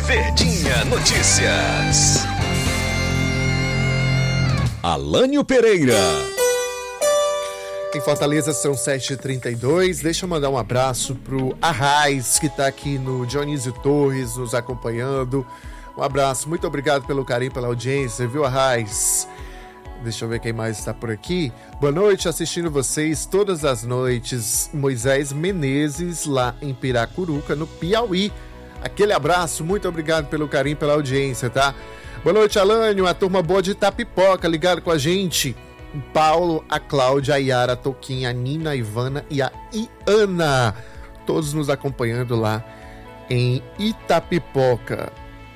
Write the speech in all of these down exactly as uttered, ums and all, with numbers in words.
Verdinha Notícias. Alânio Pereira. Em Fortaleza são sete e trinta e dois. Deixa eu mandar um abraço pro Arraiz, que tá aqui no Dionísio Torres, nos acompanhando. Um abraço, muito obrigado pelo carinho, pela audiência, viu, Arraiz? Deixa eu ver quem mais está por aqui. Boa noite, assistindo vocês todas as noites. Moisés Menezes, lá em Piracuruca, no Piauí. Aquele abraço, muito obrigado pelo carinho, pela audiência, tá? Boa noite, Alânio, a turma boa de Itapipoca, ligado com a gente. O Paulo, a Cláudia, a Yara, a Toquinha, a Nina, a Ivana e a Iana. Todos nos acompanhando lá em Itapipoca.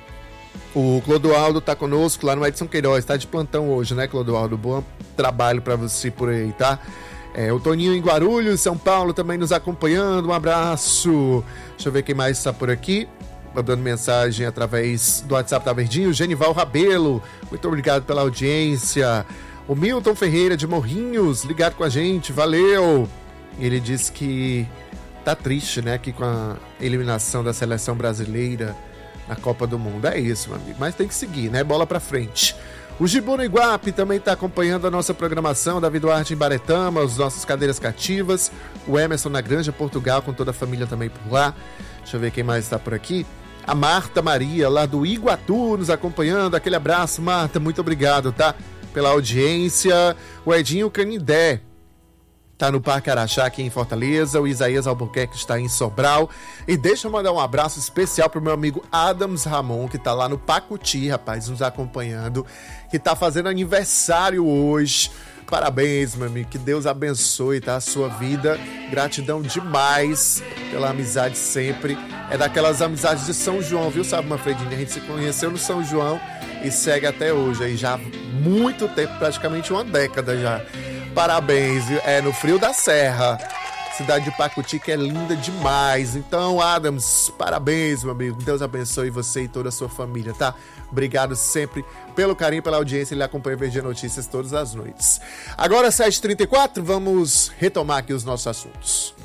O Clodoaldo tá conosco lá no Edson Queiroz, tá de plantão hoje, né, Clodoaldo? Bom trabalho pra você por aí, tá? É, o Toninho em Guarulhos, São Paulo, também nos acompanhando, um abraço. Deixa eu ver quem mais está por aqui, mandando mensagem através do WhatsApp da Verdinho. Genival Rabelo, muito obrigado pela audiência. O Milton Ferreira de Morrinhos, ligado com a gente, valeu. Ele disse que tá triste, né, aqui com a eliminação da seleção brasileira na Copa do Mundo. É isso, meu amigo, mas tem que seguir, né? Bola pra frente. O Gibu no Iguape também está acompanhando a nossa programação. Davi Duarte em Baretama, as nossas cadeiras cativas. O Emerson na Granja, Portugal, com toda a família também por lá. Deixa eu ver quem mais está por aqui. A Marta Maria, lá do Iguatu, nos acompanhando. Aquele abraço, Marta, muito obrigado, tá? Pela audiência. O Edinho Canindé tá no Parque Araxá, aqui em Fortaleza. O Isaías Albuquerque está em Sobral. E deixa eu mandar um abraço especial pro meu amigo Adams Ramon, que tá lá no Pacuti, rapaz, nos acompanhando, que tá fazendo aniversário hoje. Parabéns, meu amigo, que Deus abençoe, tá, a sua vida. Gratidão demais pela amizade sempre. É daquelas amizades de São João, viu, sabe, Manfredinho? A gente se conheceu no São João e segue até hoje, aí já há muito tempo, praticamente uma década já. Parabéns, é no Frio da Serra, cidade de Pacuti, que é linda demais. Então, Adams, parabéns, meu amigo. Deus abençoe você e toda a sua família, tá? Obrigado sempre pelo carinho, pela audiência. Ele acompanha o Verdinha Notícias todas as noites. Agora, sete e trinta e quatro, vamos retomar aqui os nossos assuntos.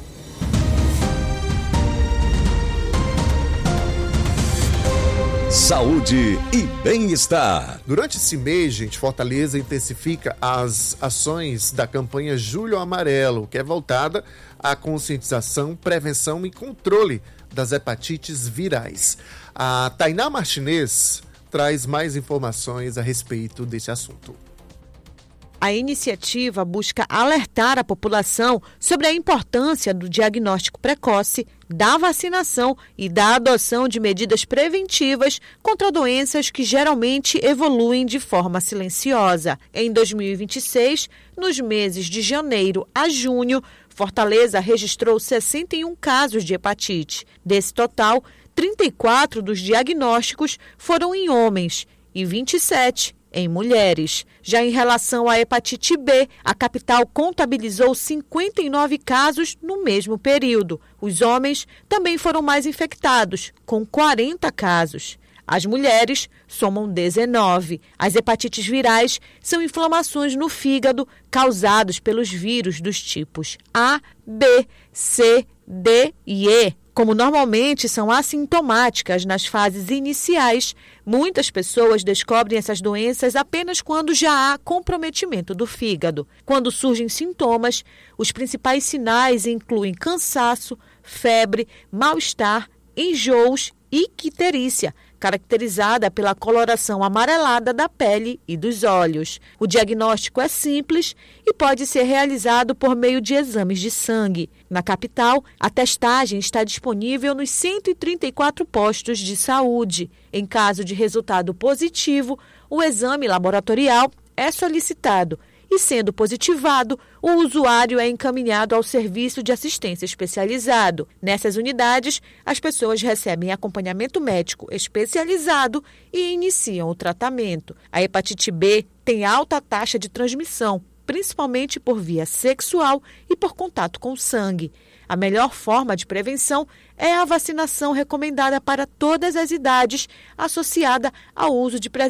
Saúde e bem-estar. Durante esse mês, gente, Fortaleza intensifica as ações da campanha Julho Amarelo, que é voltada à conscientização, prevenção e controle das hepatites virais. A Tainá Martinez traz mais informações a respeito desse assunto. A iniciativa busca alertar a população sobre a importância do diagnóstico precoce, da vacinação e da adoção de medidas preventivas contra doenças que geralmente evoluem de forma silenciosa. Em dois mil e vinte e seis, nos meses de janeiro a junho, Fortaleza registrou sessenta e um casos de hepatite. Desse total, trinta e quatro dos diagnósticos foram em homens e vinte e sete em mulheres. Já em relação à hepatite B, a capital contabilizou cinquenta e nove casos no mesmo período. Os homens também foram mais infectados, com quarenta casos. As mulheres somam dezenove. As hepatites virais são inflamações no fígado causadas pelos vírus dos tipos A, B, C, D e E. Como normalmente são assintomáticas nas fases iniciais, muitas pessoas descobrem essas doenças apenas quando já há comprometimento do fígado. Quando surgem sintomas, os principais sinais incluem cansaço, febre, mal-estar, enjoos e icterícia, caracterizada pela coloração amarelada da pele e dos olhos. O diagnóstico é simples e pode ser realizado por meio de exames de sangue. Na capital, a testagem está disponível nos cento e trinta e quatro postos de saúde. Em caso de resultado positivo, o exame laboratorial é solicitado e, sendo positivado, o usuário é encaminhado ao serviço de assistência especializado. Nessas unidades, as pessoas recebem acompanhamento médico especializado e iniciam o tratamento. A hepatite B tem alta taxa de transmissão, principalmente por via sexual e por contato com o sangue. A melhor forma de prevenção é a vacinação recomendada para todas as idades, associada ao uso de preservativos